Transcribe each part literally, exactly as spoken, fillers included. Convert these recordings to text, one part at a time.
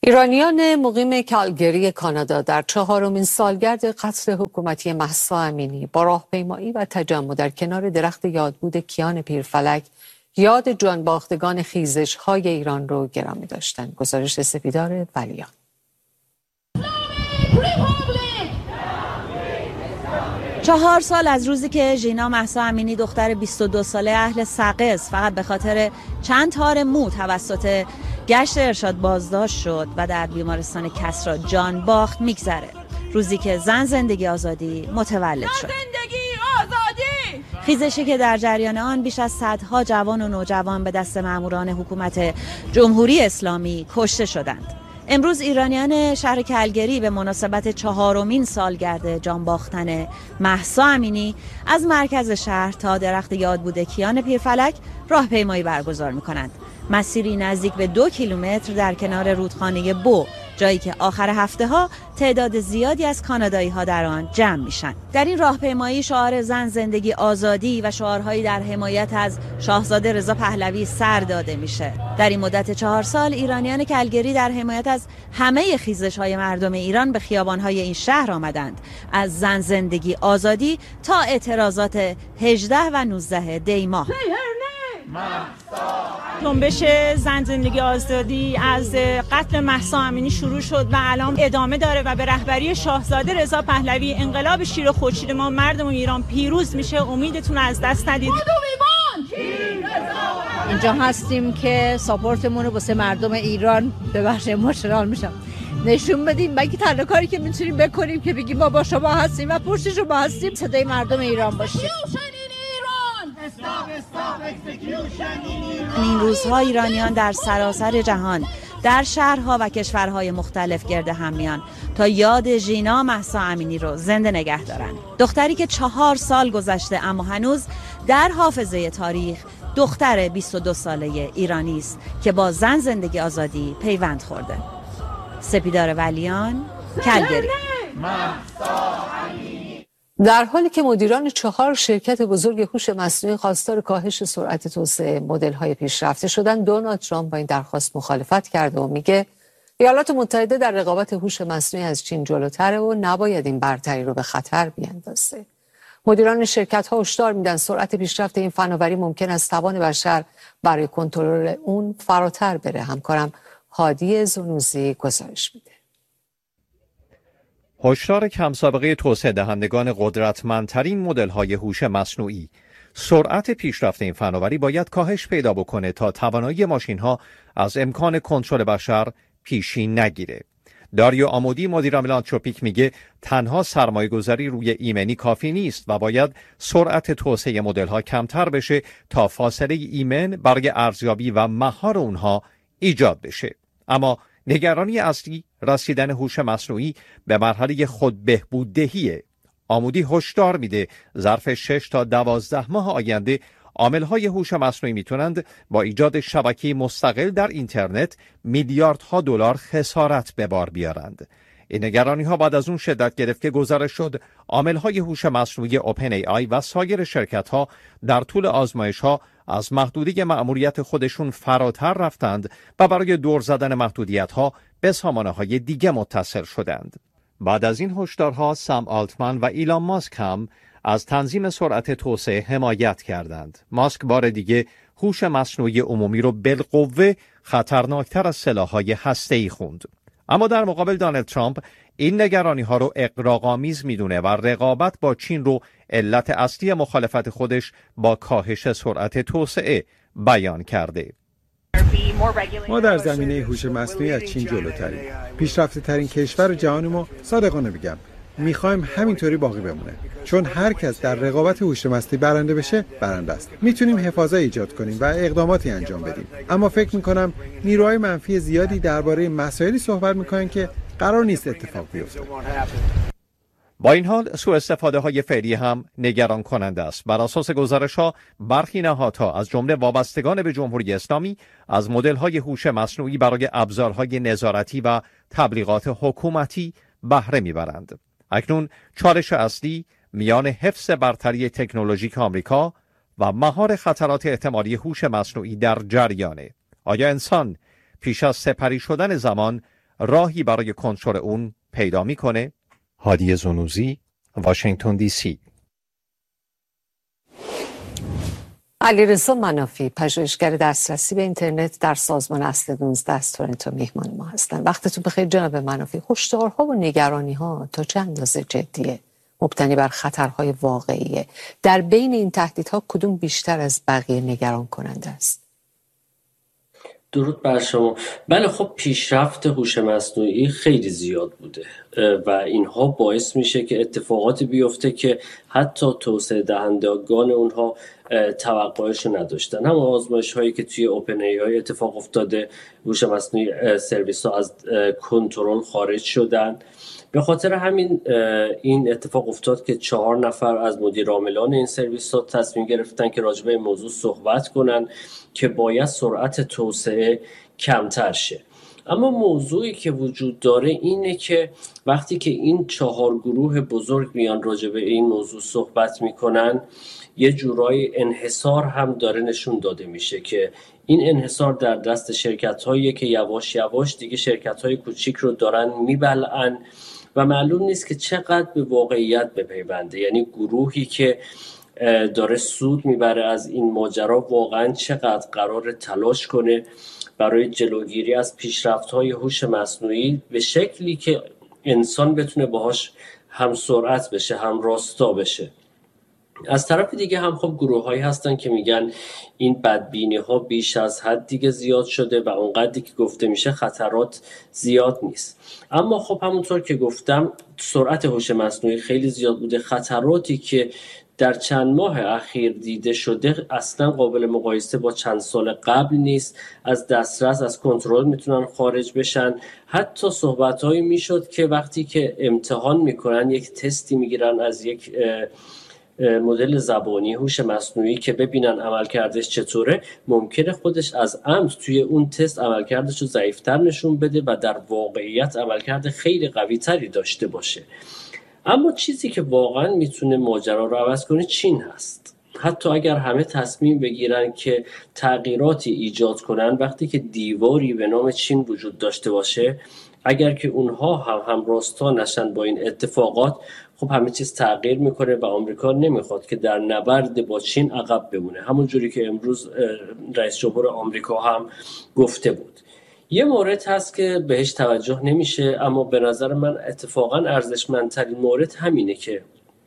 ایرانیان مقیم کالگری کانادا در چهارمین سالگرد قتل حکومتی مهسا امینی با راهپیمایی و تجمع در کنار درخت یادبود کیان پیرفلک یاد جانباختگان خیزش‌های ایران رو گرامی داشتند. گزارش سپیدار ولیان. چهار سال از روزی که ژینا مهسا امینی دختر بیست و دو ساله اهل سقز فقط به خاطر چند تار مو توسط گشت ارشاد بازداشت شد و در بیمارستان کسری جان باخت میگذره. روزی که زن زندگی آزادی متولد شد. زندگی آزادی! خیزشی که در جریان آن بیش از صدها جوان و نوجوان به دست ماموران حکومت جمهوری اسلامی کشته شدند. امروز ایرانیان شهر کالگری به مناسبت چهارمین سالگرد جان باختن مهسا امینی از مرکز شهر تا درخت یادبود کیان پیرفلک راهپیمایی برگزار می‌کنند. مسیری نزدیک به دو کیلومتر در کنار رودخانه بو، جایی که آخر هفته ها تعداد زیادی از کانادایی ها در آن جمع میشن. در این راهپیمایی شعار زن زندگی آزادی و شعارهایی در حمایت از شاهزاده رضا پهلوی سر داده میشه. در این مدت چهار سال ایرانیان کالگری در حمایت از همه خیزش های مردم ایران به خیابان های این شهر آمدند، از زن زندگی آزادی تا اعتراضات هجده و نوزده دی ماه. جنبش زن زندگی آزادی از قتل مهسا امینی شروع شد و الان ادامه داره و به رهبری شاهزاده رضا پهلوی انقلاب شیر خورشید ما مردم ایران پیروز میشه. امیدتون از دست ندید. اینجا هستیم که ساپورتمون رو واسه مردم ایران به بخش ایموشنال میشم نشون بدیم. بگی تنها کاری که میتونیم بکنیم که بگیم ما با شما هستیم و پشت شما هستیم، صدای مردم ایران باشیم. این روزها ایرانیان در سراسر جهان در شهرها و کشورهای مختلف گرد هم میان تا یاد ژینا مهسا امینی رو زنده نگه دارن. دختری که چهار سال گذشته اما هنوز در حافظه تاریخ دختر بیست و دو ساله ایرانی است که با زن زندگی آزادی پیوند خورده. سپیدار ولیان، کالگری. در حالی که مدیران چهار شرکت بزرگ هوش مصنوعی خواستار کاهش سرعت توسعه مدل‌های پیشرفته شدن، دونالد ترامپ با این درخواست مخالفت کرده و میگه ایالات متحده در رقابت هوش مصنوعی از چین جلوتره و نباید این برتری رو به خطر بیاندازه. مدیران شرکت‌ها هشدار میدن سرعت پیشرفت این فناوری ممکن است توان بشر برای کنترل اون فراتر بره. همکارم هادی زنوزی گزارش میده. هشدار کم سابقه توسعه دهندگان قدرتمندترین مدل‌های هوش مصنوعی. سرعت پیشرفت این فناوری باید کاهش پیدا بکنه تا توانایی ماشین‌ها از امکان کنترل بشر پیشی نگیره. داریو آمودی مدیر ملانتروپیک میگه تنها سرمایه‌گذاری روی ایمنی کافی نیست و باید سرعت توسعه مدل‌ها کمتر بشه تا فاصله ایمن برای ارزیابی و مهار اونها ایجاد بشه. اما نگرانی اصلی رسیدن هوش مصنوعی به مرحله خود بهبوددهیه. آمودی هشدار میده ظرف شش تا دوازده ماه آینده عامل‌های هوش مصنوعی میتونند با ایجاد شبکه مستقل در اینترنت میلیاردها دلار خسارت به بار بیارند. این نگرانی‌ها بعد از اون شدت گرفت که گزارش شد عامل‌های هوش مصنوعی اوپن ای آی و سایر شرکت‌ها در طول آزمایش‌ها از محدودیت مأموریت خودشون فراتر رفتند و برای دور زدن محدودیت‌ها به سامانه‌های دیگه متصل شدند. بعد از این هشدارها سام آلتمن و ایلان ماسک هم از تنظیم سرعت توسعه حمایت کردند. ماسک بار دیگه هوش مصنوعی عمومی رو بالقوه خطرناکتر از سلاح‌های هسته‌ای خوند. اما در مقابل دونالد ترامپ این نگرانی‌ها رو اغراق‌آمیز می‌دونه و رقابت با چین رو علت اصلی مخالفت خودش با کاهش سرعت توسعه بیان کرده. ما در زمینه هوش مصنوعی از چین جلوتریم. پیشرفته ترین کشور جهان ما، صادقانه بگم، میخوایم همینطوری باقی بمونه. چون هر کس در رقابت هوش مصنوعی برنده بشه، برنده است. میتونیم حفاظت ایجاد کنیم و اقداماتی انجام بدیم. اما فکر میکنم نیروهای منفی زیادی درباره مسائلی صحبت میکنن که قرار نیست اتفاق بیفته. با این حال سوء استفاده های فعلی هم نگران کننده است. بر اساس گزارش ها برخی نهادها از جمله وابستگان به جمهوری اسلامی از مدل های هوش مصنوعی برای ابزارهای نظارتی و تبلیغات حکومتی بهره میبرند. اکنون چالش اصلی میان حفظ برتری تکنولوژیک آمریکا و مهار خطرات احتمالی هوش مصنوعی در جریانه. آیا انسان پیش از سپری شدن زمان راهی برای کنترل اون پیدا میکنه؟ هادی زنوزی، واشنگتن دی سی. علیرضا منافی، پژوهشگر دسترسی به اینترنت در سازمان اصل نوزده از تورنتو میهمان ما هستند. وقتتون بخیر جناب منافی. هشدارها و نگرانی‌ها تا چه اندازه جدیه؟ مبتنی بر خطرهای واقعیه. در بین این تهدیدها کدوم بیشتر از بقیه نگران کننده است؟ درود بر شما. بله خب پیشرفت هوش مصنوعی خیلی زیاد بوده و اینها باعث میشه که اتفاقاتی بیفته که حتی توسعه دهندگان اونها توقعش رو نداشتن. هم آزمایش هایی که توی اوپن ای آی اتفاق افتاده، هوش مصنوعی سرویس ها از کنترل خارج شدن. به خاطر همین این اتفاق افتاد که چهار نفر از مدیر عاملان این سرویس ها تصمیم گرفتن که راجع به این موضوع صحبت کنن که باید سرعت توسعه کمتر شه. اما موضوعی که وجود داره اینه که وقتی که این چهار گروه بزرگ میان راجع به این موضوع صحبت میکنن، یه جورای انحصار هم داره نشون داده میشه که این انحصار در دست شرکت هاییه که یواش یواش دیگه شرکت های کوچیک رو دارن میبلعن و معلوم نیست که چقدر به واقعیت بپیونده. یعنی گروهی که داره سود میبره از این ماجرا واقعا چقدر قرار تلاش کنه برای جلوگیری از پیشرفت‌های هوش مصنوعی به شکلی که انسان بتونه باهاش هم سرعت بشه هم راستا بشه. از طرف دیگه هم خب گروه هایی هستن که میگن این بدبینی ها بیش از حد دیگه زیاد شده و اونقدری که گفته میشه خطرات زیاد نیست. اما خب همونطور که گفتم سرعت هوش مصنوعی خیلی زیاد بوده. خطراتی که در چند ماه اخیر دیده شده اصلا قابل مقایسه با چند سال قبل نیست. از دسترس از کنترل میتونن خارج بشن. حتی صحبت‌هایی میشد که وقتی که امتحان میکنن یک تستی میگیرن از یک مدل زبانی هوش مصنوعی که ببینن عملکردش چطوره، ممکنه خودش از عمد توی اون تست عملکردش رو ضعیف‌تر نشون بده و در واقعیت عملکرد خیلی قوی‌تری داشته باشه. اما چیزی که واقعا میتونه ماجرا رو عوض کنه چین هست. حتی اگر همه تصمیم بگیرن که تغییراتی ایجاد کنن، وقتی که دیواری به نام چین وجود داشته باشه، اگر که اونها هم هم راستا نشن با این اتفاقات، خب همه چیز تغییر میکنه و آمریکا نمیخواد که در نبرد با چین عقب بمونه. همون جوری که امروز رئیس جمهور آمریکا هم گفته بود. یه مورد هست که بهش توجه نمیشه اما به نظر من اتفاقا ارزشمندترین مورد همینه که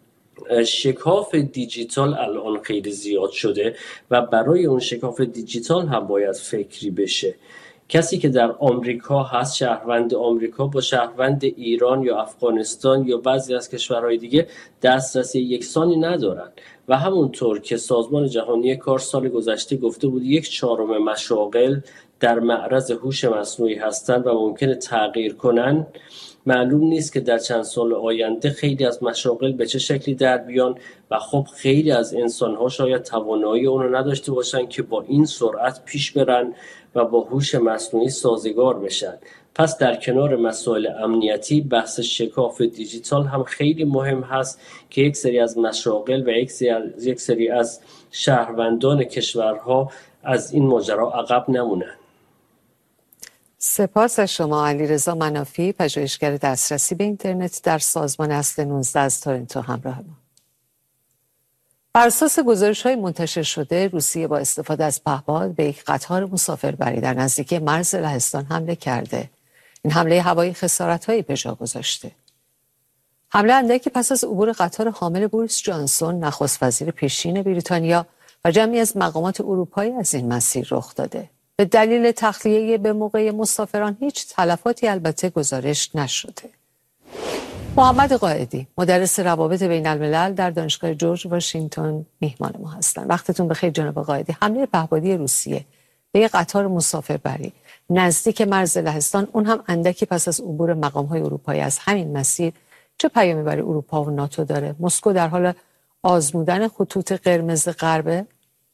شکاف دیجیتال الان خیلی زیاد شده و برای اون شکاف دیجیتال هم باید فکری بشه. کسی که در آمریکا هست، شهروند آمریکا با شهروند ایران یا افغانستان یا بعضی از کشورهای دیگه دسترسی یکسانی ندارن و همونطور که سازمان جهانی کار سال گذشته گفته بود یک چهارم مشاغل در معرض هوش مصنوعی هستند و ممکنه تغییر کنن، معلوم نیست که در چند سال آینده خیلی از مشاغل به چه شکلی در بیان و خب خیلی از انسان‌ها شاید توانایی اون رو نداشته باشن که با این سرعت پیش برن و با هوش مصنوعی سازگار بشن. پس در کنار مسائل امنیتی بحث شکاف دیجیتال هم خیلی مهم هست که یک سری از مشاغل و یک سری از, یک سری از شهروندان کشورها از این ماجرا عقب نمونن. سپاس از شما علیرضا منافی، پژوهشگر دسترسی به اینترنت در سازمان اصل نوزده از تورنتو همراه ما. بر اساس گزارش‌های منتشر شده، روسیه با استفاده از پهپاد به یک قطار مسافربری در نزدیکی مرز لهستان حمله کرده. این حمله هوایی خسارت‌هایی به جا گذاشته. حمله اندکی پس از عبور قطار حامل بوریس جانسون، نخست وزیر پیشین بریتانیا و جمعی از مقامات اروپایی از این مسیر رخ داده. به دلیل تخلیه به موقع مسافران هیچ تلفاتی البته گزارش نشده. محمد قائدی، مدرس روابط بین الملل در دانشگاه جورج واشنگتن میهمان ما هستند. وقتتون بخیر جناب قائدی. حمله پهپادی روسیه به یک قطار مسافربری نزدیک مرز لهستان، اون هم اندکی پس از عبور مقام‌های اروپایی از همین مسیر، چه پیامی برای اروپا و ناتو داره؟ مسکو در حال آزمودن خطوط قرمز غربه؟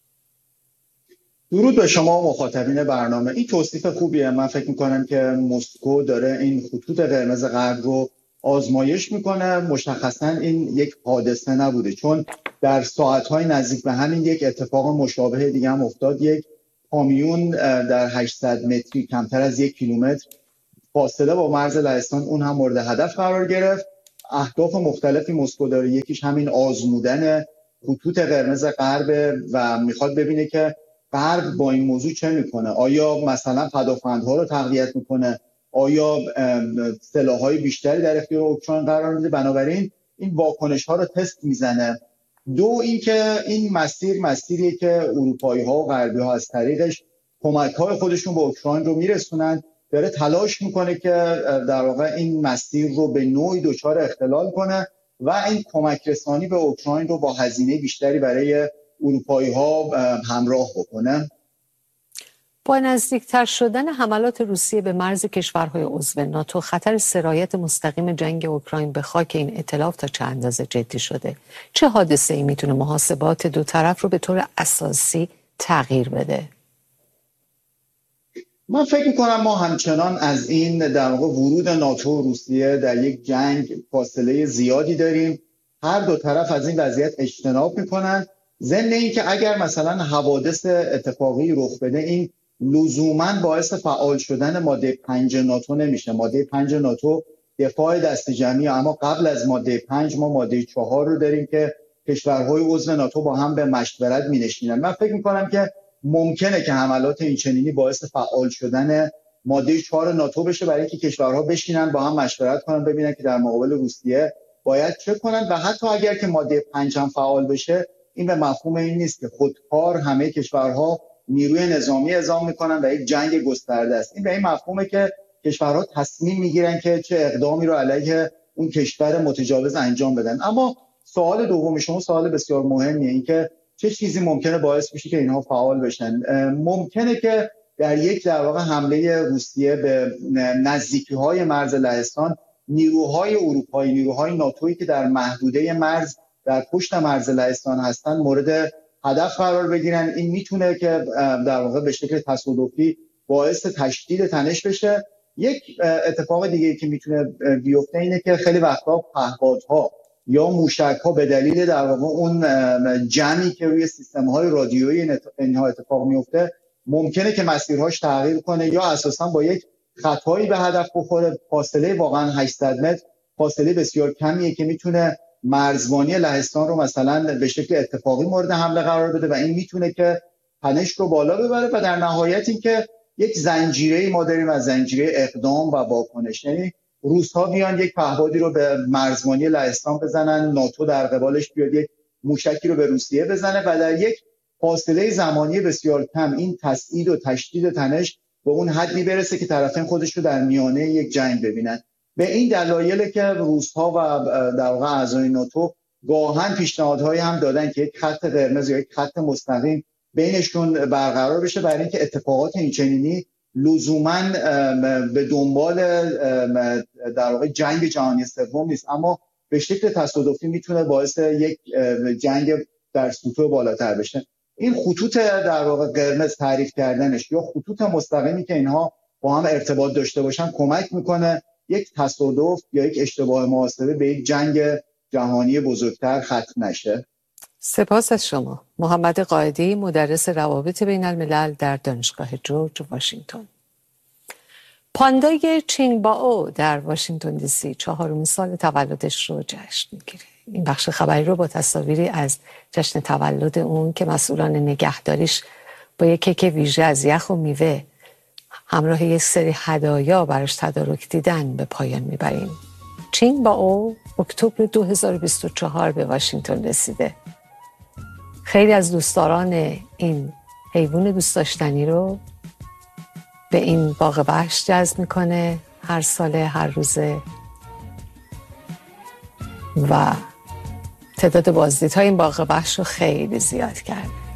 درود به شما و مخاطبین برنامه. این توصیف خوبیه. من فکر میکنم که مسکو داره این خطوط قرمز غرب رو آزمایش میکنه. مشخصا این یک حادثه نبوده، چون در ساعتهای نزدیک به همین یک اتفاق مشابه دیگه هم افتاد. یک کامیون در هشتصد متری، کمتر از یک کیلومتر، فاصله با مرز لهستان اون هم مورد هدف قرار گرفت. اهداف مختلفی مسکو داره، یکیش همین آزمودن خطوط قرمز غرب و میخواد ببینه که غرب با این موضوع چه میکنه. آیا مثلا پدافندها رو تقویت میکنه؟ آیا سلاح‌های بیشتری در اختیار اوکراین قرار میده؟ بنابراین این واکنش‌ها رو تست میزنه. دو اینکه این مسیر مسیریه که اروپایی‌ها و غربی‌ها از طریقش کمک‌های خودشون به اوکراین رو میرسونن. داره تلاش میکنه که در واقع این مسیر رو به نوعی دچار اختلال کنه و این کمک رسانی به اوکراین رو با هزینه بیشتری برای اروپایی‌ها همراه بکنه. با نزدیکتر شدن حملات روسیه به مرز کشورهای عضو ناتو، خطر سرایت مستقیم جنگ اوکراین به خاک این ائتلاف تا چه اندازه جدی شده؟ چه حادثه‌ای میتونه محاسبات دو طرف رو به طور اساسی تغییر بده؟ من فکر میکنم ما همچنان از این در واقع ورود ناتو و روسیه در یک جنگ فاصله زیادی داریم. هر دو طرف از این وضعیت اجتناب میکنن، ضمن اینکه اگر مثلا حوادث اتفاقی رخ بده این لزوما باعث فعال شدن ماده پنج ناتو نمیشه. ماده پنج ناتو دفاع دست جمعی، اما قبل از ماده پنج ما ماده چهار رو داریم که کشورهای عضو ناتو با هم به مشورت مینشینن. من فکر میکنم که ممکنه که حملات این چنینی باعث فعال شدن ماده چهار ناتو بشه، برای اینکه کشورها بشینن با هم مشورت کنن ببینن که در مقابل روسیه باید چه کنن. و حتی اگر که ماده پنج هم فعال بشه، این به مفهوم این نیست که خودکار همه کشورها نیروی نظامی اعزام میکنن و یک جنگ گسترده است. این به این مفهومه که کشورها تصمیم میگیرن که چه اقدامی رو علیه اون کشور متجاوز انجام بدن. اما سوال دوم شما سوال بسیار مهمیه، این که چه چیزی ممکنه باعث بشه که اینها فعال بشن. ممکنه که در یک در واقع حمله روسیه به نزدیکی‌های مرز لهستان، نیروهای اروپایی، نیروهای ناتویی که در محدوده مرز در پشت مرز لهستان هستن مورد هدف قرار بگیرن. این میتونه که در واقع به شکل تصادفی باعث تشدید تنش بشه. یک اتفاق دیگه که میتونه بیفته اینه که خیلی وقتا پهپادها یا موشک‌ها به دلیل در واقع اون جمعی که روی سیستم‌های رادیویی اینها اتفاق میفته ممکنه که مسیرهاش تغییر کنه یا اساساً با یک خطایی به هدف بخوره. فاصله واقعاً هشتصد متر فاصله بسیار کمیه که میتونه مرزبانی لهستان رو مثلا به شکل اتفاقی مورد حمله قرار بده و این میتونه که تنش رو بالا ببره و در نهایت این که یک زنجیره ما داریم از زنجیره اقدام و واکنش. یعنی روس‌ها بیان یک پهپادی رو به مرزبانی لهستان بزنن، ناتو در قبالش بیاد یک موشکی رو به روسیه بزنه و در یک فاصله زمانی بسیار کم این تصعید و تشدید تنش به اون حدی برسه که طرفین خودش رو در میانه یک جنگ ببینن. به این دلایل که روس‌ها و در واقع اعضای ناتو گاهن پیشنهادهایی هم دادن که یک خط قرمز یا یک خط مستقیم بینشون برقرار بشه، برای اینکه اتفاقات این چنینی لزوماً به دنبال در واقع جنگ جهانی سوم نیست، اما به شکل تصادفی میتونه باعث یک جنگ در سطوح بالاتر بشه. این خطوط در واقع قرمز تعریف کردنش یا خطوط مستقیمی که اینها با هم ارتباط داشته باشن کمک میکنه یک تصادف یا یک اشتباه محاسبه به یک جنگ جهانی بزرگتر ختم نشه. سپاس از شما. محمد قائدی، مدرس روابط بین الملل در دانشگاه جورج واشنگتن. پاندای چینگبائو در واشنگتن دی سی چهارمین سال تولدش رو جشن میگیره. این بخش خبری رو با تصاویری از جشن تولد اون که مسئولان نگهداریش با یک کیک ویژه از یخ و میوه همراه یک سری هدایا براش تدارک دیدن به پایان میبریم. چینگبائو اکتبر دو هزار و بیست و چهار به واشنگتن رسیده. خیلی از دوستداران این حیوان دوست داشتنی رو به این باغ وحش جذب میکنه هر ساله، هر روزه، و تعداد بازدیدهای این باغ وحش رو خیلی زیاد کرده.